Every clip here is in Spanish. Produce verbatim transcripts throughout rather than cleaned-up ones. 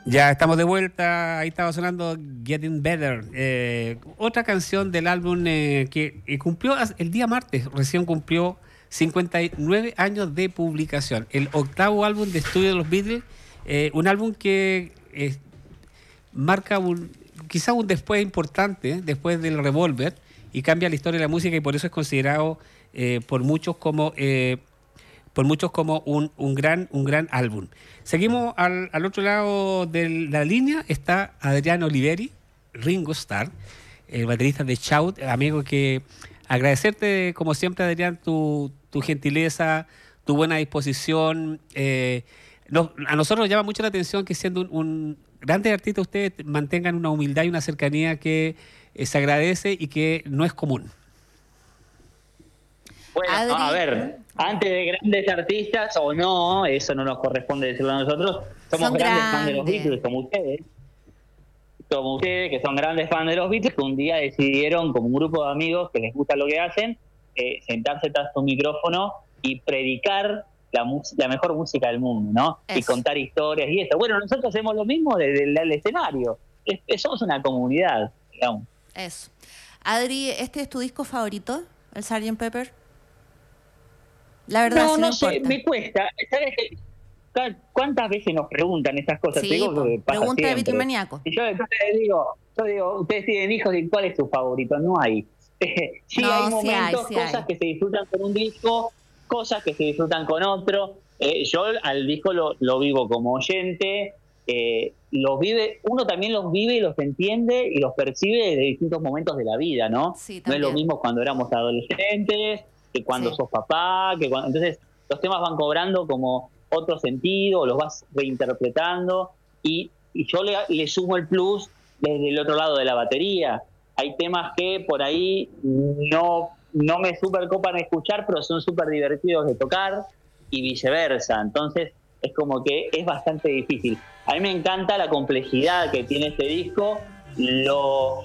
Ya estamos de vuelta, ahí estaba sonando Getting Better, eh, otra canción del álbum eh, que eh, cumplió el día martes, recién cumplió cincuenta y nueve años de publicación, el octavo álbum de estudio de los Beatles, eh, un álbum que eh, marca un, quizá un después importante, después del Revolver, y cambia la historia de la música y por eso es considerado eh, por muchos como... Eh, por muchos como un, un gran un gran álbum. Seguimos al, al otro lado de la línea, está Adrián Oliveri, Ringo Starr, el baterista de Shout, amigo, que agradecerte como siempre, Adrián, tu, tu gentileza, tu buena disposición. Eh, nos, a nosotros nos llama mucho la atención que siendo un, un grande artista ustedes mantengan una humildad y una cercanía que eh, se agradece y que no es común. Bueno, Adri, a ver, antes de grandes artistas o no, eso no nos corresponde decirlo a nosotros, somos grandes, grandes fans de los Beatles, como ustedes, como ustedes, que son grandes fans de los Beatles, que un día decidieron, como un grupo de amigos que les gusta lo que hacen, eh, sentarse tras un micrófono y predicar la, la mejor música del mundo, ¿no? Eso. Y contar historias y eso. Bueno, nosotros hacemos lo mismo desde el, el escenario, es, es, somos una comunidad, digamos. Eso. Adri, ¿este es tu disco favorito, el sergeant Pepper? La verdad, no, sí no me sé, importa. me cuesta. ¿Sabes qué? ¿Cuántas veces nos preguntan estas cosas? Sí, digo, po, pregunta de Beatlemaniaco. Y yo entonces digo, yo digo, ustedes tienen hijos, ¿y cuál es tu favorito? No hay. sí no, hay momentos, sí hay, sí cosas hay. que se disfrutan con un disco, cosas que se disfrutan con otro. Eh, yo al disco lo, lo vivo como oyente, eh, los vive, uno también los vive y los entiende y los percibe desde distintos momentos de la vida, ¿no? Sí, no es lo mismo cuando éramos adolescentes, que cuando sí. sos papá, que cuando, entonces los temas van cobrando como otro sentido, los vas reinterpretando y, y yo le, le sumo el plus desde el otro lado de la batería. Hay temas que por ahí no, no me super copan escuchar, pero son súper divertidos de tocar y viceversa, entonces es como que es bastante difícil. A mí me encanta la complejidad que tiene este disco, lo,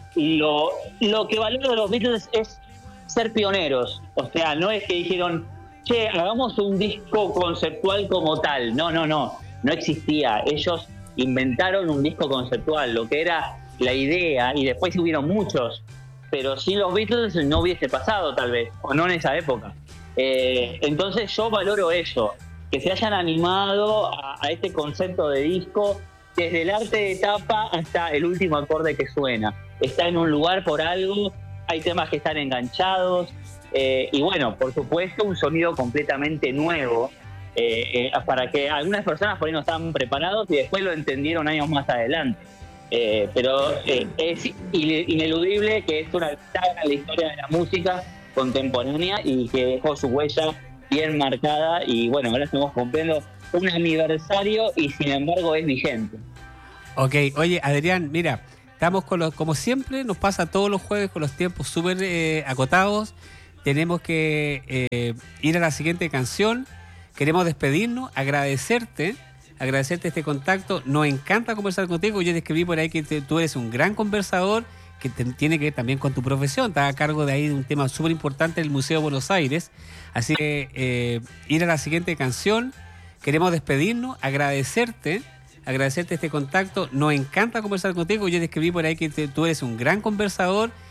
lo, lo que valoro de los Beatles es ser pioneros, o sea, no es que dijeron, che, hagamos un disco conceptual como tal, no, no, no, no existía, ellos inventaron un disco conceptual, lo que era la idea, y después hubieron muchos, pero sin los Beatles no hubiese pasado tal vez, o no en esa época. Eh, entonces yo valoro eso, que se hayan animado a, a este concepto de disco, desde el arte de tapa hasta el último acorde que suena, está en un lugar por algo. Hay temas que están enganchados eh, y bueno, por supuesto un sonido completamente nuevo eh, eh, para que algunas personas por ahí no estaban preparados y después lo entendieron años más adelante. Eh, pero eh, es ineludible que es una saga en la historia de la música contemporánea y que dejó su huella bien marcada y bueno, ahora estamos cumpliendo un aniversario y sin embargo es vigente. Ok, oye Adrián, mira... Estamos con los, como siempre, nos pasa todos los jueves con los tiempos súper eh, acotados. Tenemos que eh, ir a la siguiente canción. Queremos despedirnos, agradecerte, agradecerte este contacto. Nos encanta conversar contigo. Yo te escribí por ahí que te, tú eres un gran conversador que te, tiene que ver también con tu profesión. Estás a cargo de ahí de un tema súper importante del Museo de Buenos Aires. Así que eh, ir a la siguiente canción. Queremos despedirnos, agradecerte. Agradecerte este contacto, nos encanta conversar contigo, yo te escribí por ahí que te, tú eres un gran conversador